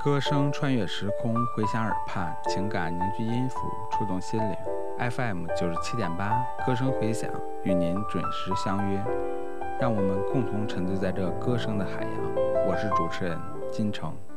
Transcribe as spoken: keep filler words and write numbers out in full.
歌声穿越时空，回响耳畔，情感凝聚音符，触动心灵。F M 九十七点八，歌声回响，与您准时相约。让我们共同沉醉在这歌声的海洋。我是主持人金城。